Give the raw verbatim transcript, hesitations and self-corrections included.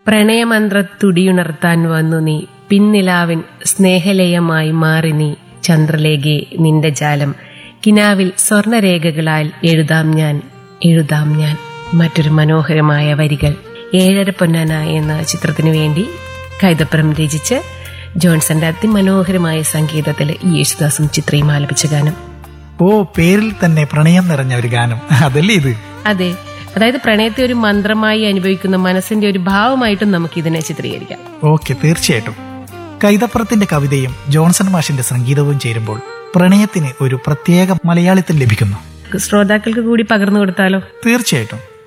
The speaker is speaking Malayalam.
പ്രണയമന്ത്രത്തുടിയുണർത്താൻ വന്നു നീ, പിന്നിലാവിൻ സ്നേഹലയമായി മാറി നീ. ചന്ദ്രലേഖേ നിന്റെ ജാലം, കിനാവിൽ സ്വർണരേഖകളാൽ എഴുതാം ഞാൻ, എഴുതാം ഞാൻ. മറ്റൊരു മനോഹരമായ വരികൾ ഏഴര പൊന്നാന എന്ന ചിത്രത്തിനു വേണ്ടി കൈതപ്രം രചിച്ച് ജോൺസന്റെ അതിമനോഹരമായ സംഗീതത്തിൽ യേശുദാസും ചിത്രയും ആലപിച്ച ഗാനം. ഓ, പേരിൽ തന്നെ പ്രണയം നിറഞ്ഞ ഒരു ഗാനം അതല്ലേ ഇത്? അതെ, അതായത് പ്രണയത്തെ ഒരു മന്ത്രമായി അനുഭവിക്കുന്ന മനസ്സിന്റെ ഒരു ഭാവമായിട്ടും നമുക്ക് ഇതിനെ ചിത്രീകരിക്കാം. ഓക്കെ, തീർച്ചയായിട്ടും. കൈതപ്രത്തിന്റെ കവിതയും ജോൺസൺ മാഷിന്റെ സംഗീതവും ചേരുമ്പോൾ പ്രണയത്തിന് ഒരു പ്രത്യേക മലയാളിത്തം ലഭിക്കുന്നു. ശ്രോതാക്കൾക്ക് കൂടി പകർന്നു കൊടുത്താലോ? തീർച്ചയായിട്ടും.